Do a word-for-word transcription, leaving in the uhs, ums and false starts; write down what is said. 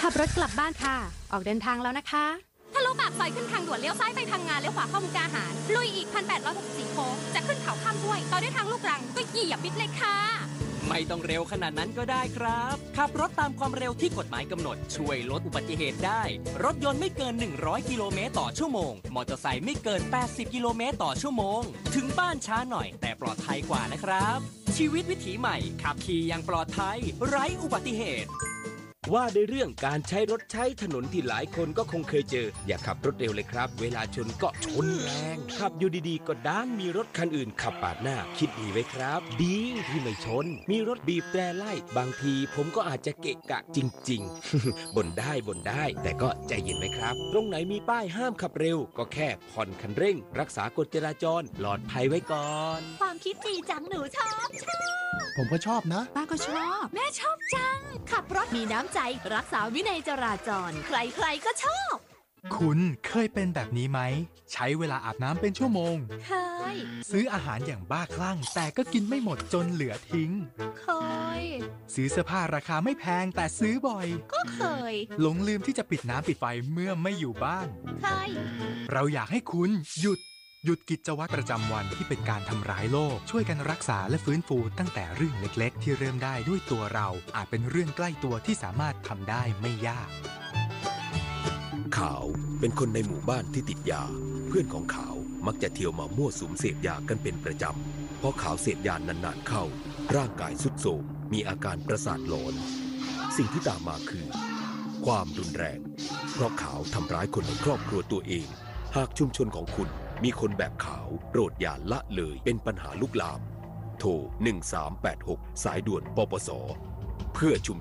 ขับรถกลับบ้านค่ะออกเดินทางแล้วนะคะทะลุปากซอยขึ้นทางด่วนเลี้ยวซ้ายไปทางงานเลี้ยวขวาเข้ามุกดาหารลุยอีก หนึ่งพันแปดร้อยหกสิบสี่ โค้งจะขึ้นเขาข้ามห้วยต่อด้วยทางลูกรังก็เหยียบมิดเลยค่ะไม่ต้องเร็วขนาดนั้นก็ได้ครับขับรถตามความเร็วที่กฎหมายกำหนดช่วยลดอุบัติเหตุได้รถยนต์ไม่เกินหนึ่งร้อยกิโลเมตรต่อชั่วโมงมอเตอร์ไซค์ไม่เกินแปดสิบกิโลเมตรต่อชั่วโมงถึงบ้านช้าหน่อยแต่ปลอดภัยกว่านะครับชีวิตวิถีใหม่ขับขี่อย่างปลอดภัยไร้อุบัติเหตุว่าในเรื่องการใช้รถใช้ถนนที่หลายคนก็คงเคยเจออย่าขับรถเร็วเลยครับเวลาชนก็ชนแรงขับอยู่ดีๆก็ด้านมีรถคันอื่นขับปาดหน้าคิดดีไว้ครับดีที่ไม่ชนมีรถบีบแตรไล่บางทีผมก็อาจจะเกะกะจริงๆ บ่นได้บ่นได้แต่ก็ใจเย็นไว้ครับตรงไหนมีป้ายห้ามขับเร็วก็แค่ผ่อนคันเร่งรักษากฎจราจรปลอดภัยไว้ก่อนความคิดดีจังหนูชอบชอบผมก็ชอบนะป้าก็ชอบแม่ชอบจังขับรถมีน้ำใจรักษาวินัยจราจรใครๆก็ชอบคุณเคยเป็นแบบนี้ไหมใช้เวลาอาบน้ำเป็นชั่วโมงเคยซื้ออาหารอย่างบ้าคลั่งแต่ก็กินไม่หมดจนเหลือทิ้งเคยซื้อเสื้อผ้าราคาไม่แพงแต่ซื้อบ่อยก็เคยหลงลืมที่จะปิดน้ำปิดไฟเมื่อไม่อยู่บ้านเคยเราอยากให้คุณหยุดหยุดกิจวัตรประจำวันที่เป็นการทำร้ายโลกช่วยกันรักษาและฟื้นฟูตั้งแต่เรื่องเล็กๆที่เริ่มได้ด้วยตัวเราอาจเป็นเรื่องใกล้ตัวที่สามารถทำได้ไม่ยากขาวเป็นคนในหมู่บ้านที่ติดยาเพื่อนของขาวมักจะเที่ยวมามั่วสุมเสพยากันเป็นประจำเพราะขาวเสพยานานๆเข้าร่างกายทรุดโทรมมีอาการประสาทหลอนสิ่งที่ตามมาคือความรุนแรงเพราะขาวทำร้ายคนในครอบครัวตัวเองหากชุมชนของคุณมีคนแบบขาวโปรดอย่าละเลยเป็นปัญหาลุกลามโทรหนึ่งสามแปดหกสายด่วนปปสเพื่อชุม